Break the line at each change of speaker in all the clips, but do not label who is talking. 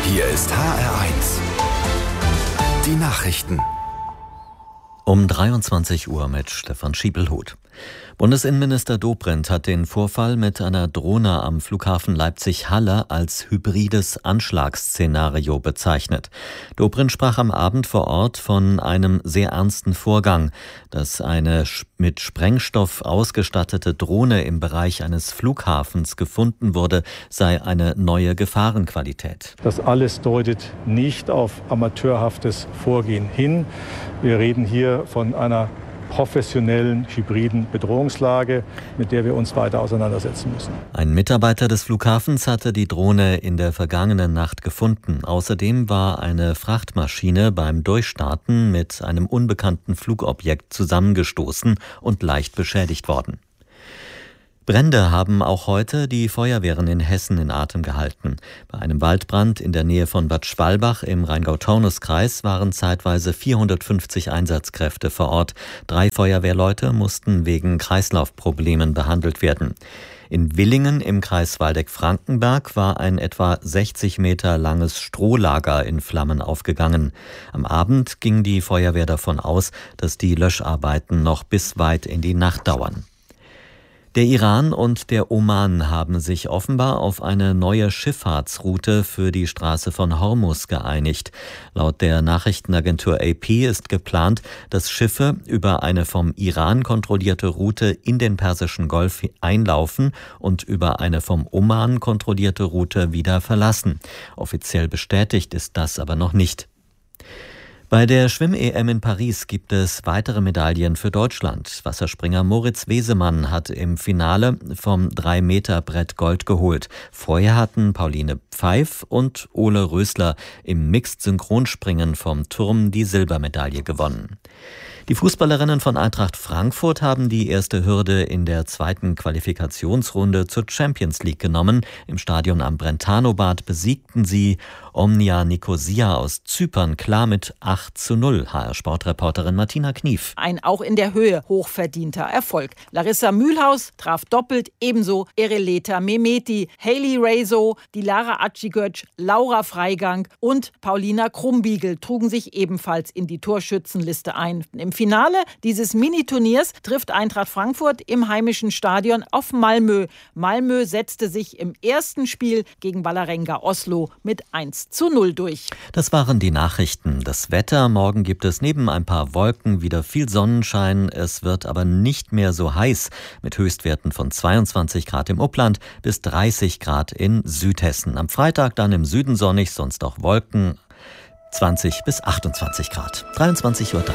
Hier ist HR1. Die Nachrichten.
Um 23 Uhr mit Stefan Schiebelhuth. Bundesinnenminister Dobrindt hat den Vorfall mit einer Drohne am Flughafen Leipzig-Halle als hybrides Anschlagsszenario bezeichnet. Dobrindt sprach am Abend vor Ort von einem sehr ernsten Vorgang. Dass eine mit Sprengstoff ausgestattete Drohne im Bereich eines Flughafens gefunden wurde, sei eine neue Gefahrenqualität.
Das alles deutet nicht auf amateurhaftes Vorgehen hin. Wir reden hier von einer professionellen, hybriden Bedrohungslage, mit der wir uns weiter auseinandersetzen müssen.
Ein Mitarbeiter des Flughafens hatte die Drohne in der vergangenen Nacht gefunden. Außerdem war eine Frachtmaschine beim Durchstarten mit einem unbekannten Flugobjekt zusammengestoßen und leicht beschädigt worden. Brände haben auch heute die Feuerwehren in Hessen in Atem gehalten. Bei einem Waldbrand in der Nähe von Bad Schwalbach im Rheingau-Taunus-Kreis waren zeitweise 450 Einsatzkräfte vor Ort. 3 Feuerwehrleute mussten wegen Kreislaufproblemen behandelt werden. In Willingen im Kreis Waldeck-Frankenberg war ein etwa 60 Meter langes Strohlager in Flammen aufgegangen. Am Abend ging die Feuerwehr davon aus, dass die Löscharbeiten noch bis weit in die Nacht dauern. Der Iran und der Oman haben sich offenbar auf eine neue Schifffahrtsroute für die Straße von Hormuz geeinigt. Laut der Nachrichtenagentur AP ist geplant, dass Schiffe über eine vom Iran kontrollierte Route in den Persischen Golf einlaufen und über eine vom Oman kontrollierte Route wieder verlassen. Offiziell bestätigt ist das aber noch nicht. Bei der Schwimm-EM in Paris gibt es weitere Medaillen für Deutschland. Wasserspringer Moritz Wesemann hat im Finale vom 3-Meter-Brett Gold geholt. Vorher hatten Pauline Pfeif und Ole Rösler im Mixed-Synchronspringen vom Turm die Silbermedaille gewonnen. Die Fußballerinnen von Eintracht Frankfurt haben die erste Hürde in der zweiten Qualifikationsrunde zur Champions League genommen. Im Stadion am Brentano-Bad besiegten sie Omnia Nicosia aus Zypern klar mit 8:0. HR-Sportreporterin Martina Knief.
Ein auch in der Höhe hochverdienter Erfolg. Larissa Mühlhaus traf doppelt, ebenso Ereleta Mehmeti, Hailey Rezo, Dilara Acigöc, Laura Freigang und Paulina Krumbiegel trugen sich ebenfalls in die Torschützenliste ein. Im Finale dieses Mini-Turniers trifft Eintracht Frankfurt im heimischen Stadion auf Malmö. Malmö setzte sich im ersten Spiel gegen Vålerenga Oslo mit 1:0 durch.
Das waren die Nachrichten. Das Wetter: Morgen gibt es neben ein paar Wolken wieder viel Sonnenschein. Es wird aber nicht mehr so heiß, mit Höchstwerten von 22 Grad im Upland bis 30 Grad in Südhessen. Am Freitag dann im Süden sonnig, sonst auch Wolken, 20 bis 28 Grad. 23:03 Uhr.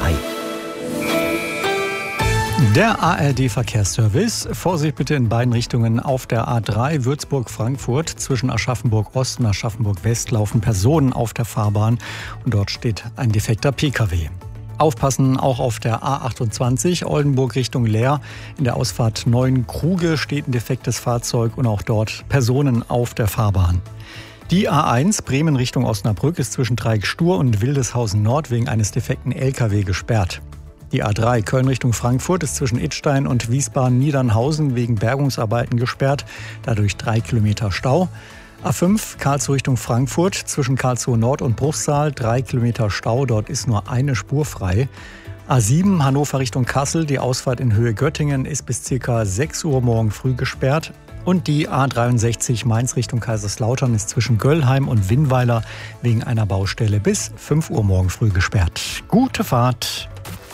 Der ARD-Verkehrsservice. Vorsicht bitte in beiden Richtungen auf der A3 Würzburg-Frankfurt. Zwischen Aschaffenburg-Ost und Aschaffenburg-West laufen Personen auf der Fahrbahn und dort steht ein defekter Pkw. Aufpassen auch auf der A28 Oldenburg Richtung Leer. In der Ausfahrt Neuenkruge steht ein defektes Fahrzeug und auch dort Personen auf der Fahrbahn. Die A1 Bremen Richtung Osnabrück ist zwischen Dreieck-Stur und Wildeshausen Nord wegen eines defekten LKW gesperrt. Die A3 Köln Richtung Frankfurt ist zwischen Idstein und Wiesbaden-Niedernhausen wegen Bergungsarbeiten gesperrt, dadurch 3 Kilometer Stau. A5 Karlsruhe Richtung Frankfurt zwischen Karlsruhe Nord und Bruchsal 3 Kilometer Stau, dort ist nur eine Spur frei. A7 Hannover Richtung Kassel, die Ausfahrt in Höhe Göttingen ist bis ca. 6 Uhr morgen früh gesperrt. Und die A63 Mainz Richtung Kaiserslautern ist zwischen Göllheim und Winnweiler wegen einer Baustelle bis 5 Uhr morgen früh gesperrt. Gute Fahrt!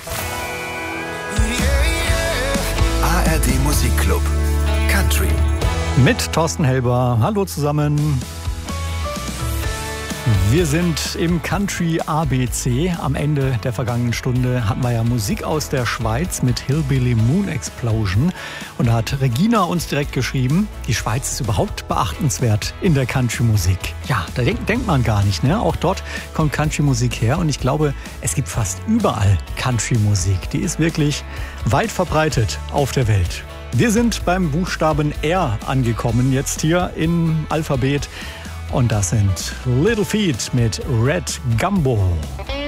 ARD Musikclub Country
mit Thorsten Helber. Hallo zusammen. Wir sind im Country ABC. Am Ende der vergangenen Stunde hatten wir ja Musik aus der Schweiz mit Hillbilly Moon Explosion. Und da hat Regina uns direkt geschrieben, die Schweiz ist überhaupt beachtenswert in der Country-Musik. Ja, da denkt man gar nicht, ne? Auch dort kommt Country-Musik her. Und ich glaube, es gibt fast überall Country-Musik. Die ist wirklich weit verbreitet auf der Welt. Wir sind beim Buchstaben R angekommen, jetzt hier im Alphabet. Und das sind Little Feat mit Red Gumbo.